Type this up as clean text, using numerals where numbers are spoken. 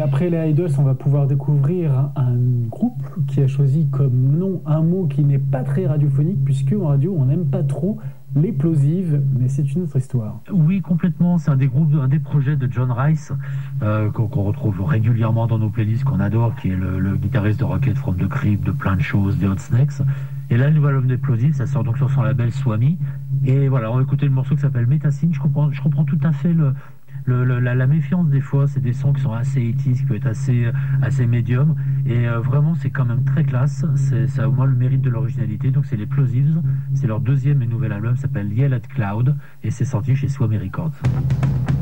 après les Idols, on va pouvoir découvrir un groupe qui a choisi comme nom un mot qui n'est pas très radiophonique, puisque en radio, on n'aime pas trop les plosives, mais c'est une autre histoire. Oui, complètement. C'est un des projets de John Rice qu'on retrouve régulièrement dans nos playlists, qu'on adore, qui est le guitariste de Rocket from the Crypt, de plein de choses, des Hot Snakes. Et là, le nouvel album d'Explosive, ça sort donc sur son label Swami. Et voilà, on va écouter le morceau qui s'appelle Metacine. Je comprends tout à fait la méfiance des fois. C'est des sons qui sont assez 80s, qui peuvent être assez médium. Et vraiment, c'est quand même très classe. Ça a au moins le mérite de l'originalité. Donc, c'est les Plosives. C'est leur deuxième et nouvel album, ça s'appelle Yell at Cloud. Et c'est sorti chez Swami Records.